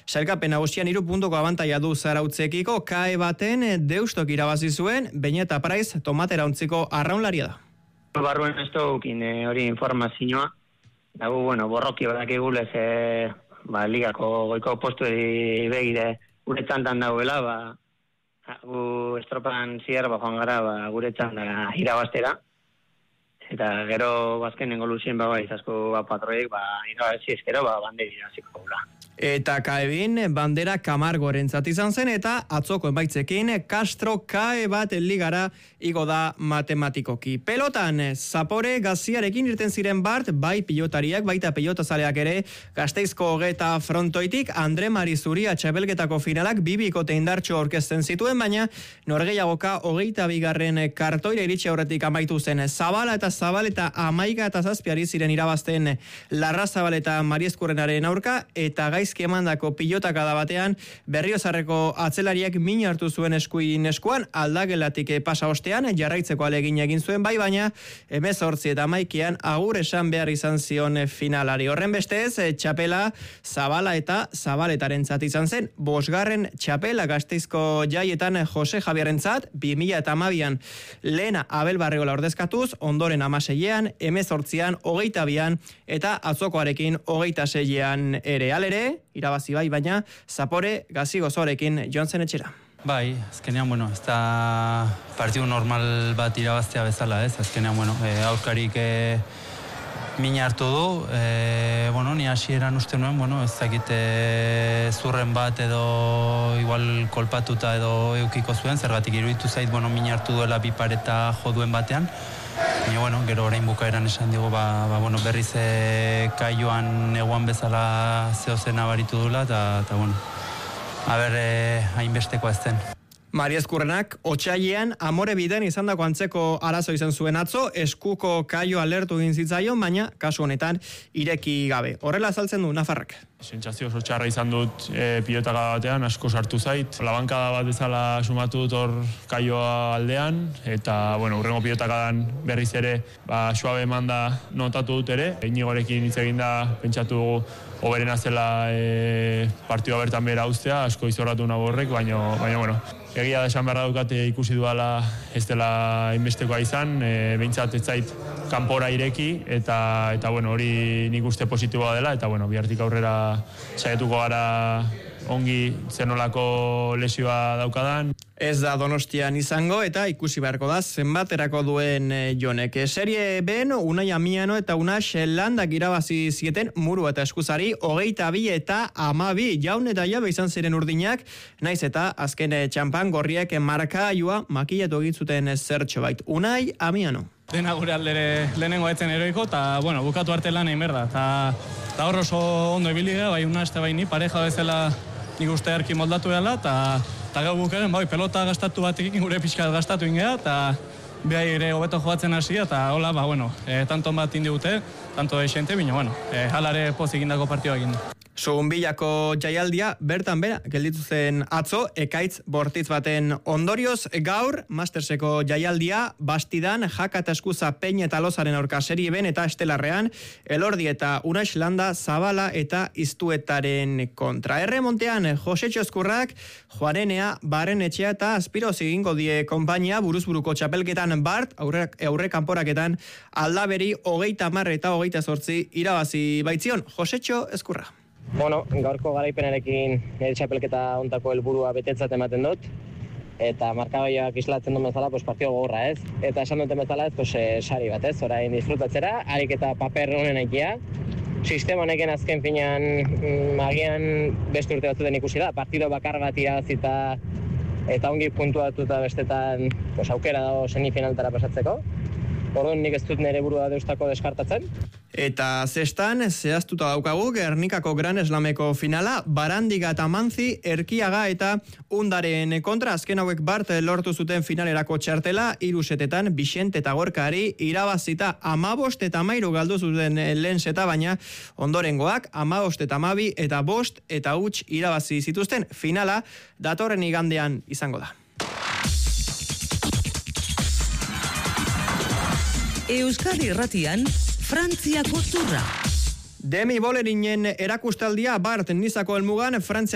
Sailkapen nagusian 3 puntuko abantaila du Zarautzekiko, KAE baten Deustok irabazi zuen, Beñeta Praiz tomatera ontziko arraunlaria da. Barruen ez dukin hori informazioa. Dago, borroki badak egulez, ligako goiko postu begire gure txantan dagoela, gu estropan ziar, joan gara, gure txanda irabaztera. Eta gero bazkenengo luzien izasko patroiek, irabazi ezkero, banderi iraziko gula. Eta KAE-bin bandera Kamargorentzat izan zen eta atzoko emaitzekin Castro KAE bat ligara igo da matematikoki. Pelotan, Zapore Gaziarekin irten ziren bart, bai pilotariak, baita pilotazaleak ere, Gasteizko hogeta frontoitik, Andre Marizuria txapelketako finalak bibikote indartxo orkesten zituen, baina norgehiagoka 22. kartoira iritsi aurretik amaitu zen. Zabala eta 11-7 ziren irabazten Larra Zabal eta Mariezkurrenaren aurka, eta gaizki emandako pilotaka da batean, Berriozarreko atzelariak min hartu zuen eskuan, aldagelatik pasa ostean, jarraitzeko alegin egin zuen bai, baina 18 eta 11 agur esan behar izan zion finalari. Horren bestez, txapela Zabala eta Zabaletarenzat izan zen, 5. txapela Gasteizko jaietan Jose Javierrentzat, 2012an lehena Abel Barriola ordezkatuz, ondoren 16an, 18an, 22an, eta atzokoarekin 26an ere. Alere, irabazi bai, baina Zapore Gazi gozoarekin joan zen etxera. Bai, azkenean, ez da partidu normal bat irabaztea bezala, ez? Azkenean, aurkarik min hartu du, ni hasieran uste nuen, ez dakit zurren bat edo igual kolpatuta edo eukiko zuen, zergatik iruditu zait, min hartu duela bi pareta jo duen batean. Baina, gero orain bukaeran esan digu, berriz kaioan eguan bezala zehozen abaritu dula, eta hainbesteko ez zen. Mariezkurrenak otsailean Amore biden izandako antzeko arazo izan zuen atzo, eskuko kaio alertu egin zitzaion, baina kasu honetan ireki gabe. Horrela azaltzen du Nafarrak. Sentsazio oso txarra izan dut pilotaka batean, asko sartu zait. Labankada bat bezala sumatu dut hor kaioa aldean, eta hurrengo pilotakadan berriz ere suabe emanda notatu dut ere. Inigorekin hitz egin da, pentsatu dugu hoberena zela partidua bertan bera uztea, asko izorratu nago horrek, baina egia da esan behar daukate ikusi duala ez dela inbestekoa izan, behintzat ez zait kanpora ireki, eta hori nik uste positiboa dela, eta bihartik aurrera saiatuko gara ongi zenolako lesioa daukadan. Ez da Donostian izango eta ikusi beharko da zenbaterako duen Jonek. Serie Ben, Unai Amiano eta Unax Landak irabazi zieten Muru eta Eskuzari 22 eta 12 Jaun eta Jabe izan ziren urdinak, naiz eta azken txampan gorriek markailua makillatu egitzuten zertxo bait. Unai Amiano. Dena gure aldere lehenengo etzen eroiko, eta bukatu arte lan egin berda. Eta hor oso ondo ibili gara, bai Unax eta bai ni, pareja bezala nik uste erki moldatu dela, eta gau bukaren, pelota gastatu batekin gure pixkat gastatu ingea, eta behar ere hobeto joatzen hasi, eta hola, tanto bat indi dute, tanto esente, bino, halare pozik indako partioa egin. Zugunbilako jaialdia bertan bera gelditu zen atzo, ekaitz bortitz baten ondorioz. Gaur, Masterseko jaialdia Bastidan, Jaka eta Eskuza Peña eta Lozaren aurka serie Ben eta Estelarrean, Elordi eta Unax Landa, Zabala eta Iztuetaren kontra. Erremontean, Josetxo Ezkurrak, Juarenea, Barrenetxea eta Aspiroz egingo die konpainia buruzburuko txapelketan bart, aurre kanporaketan Aldaberi 30 eta 28 irabazi baitzion. Josetxo Ezkurra. Gaurko garaipenarekin nire txapelketa ontako helburua betetzat ematen dut, eta markagaiak islatzen duen bezala, partio gogorra ez. Eta esan duten bezala sari bat ez, orain disfrutatzera, harik eta paper honen egia. Sistema honeken azken finean agian beste urte batzuten ikusi da, partido bakar bat irabazita eta ongi puntuatuta bestetan aukera dago semifinaltara pasatzeko. Orduan nik ez dut nire burua deustako deskartatzen. Eta zestan, zehaztuta daukagu Gernikako Gran Slameko finala, Barandiga eta Manzi, Erkiaga eta Undaren kontra. Azken hauek bart lortu zuten finalerako txartela, 3 setetan Bixente eta Gorkari irabazita 15 eta 13 galdu zuten lehen seta, baina ondorengoak 15 eta 12 eta 5 eta huts irabazi zituzten. Finala datorren igandean izango da. Euskadi Irratian, Frantziako zurra. Demi Bolerinen erakustaldia bart Nizako helmugan, Frantzia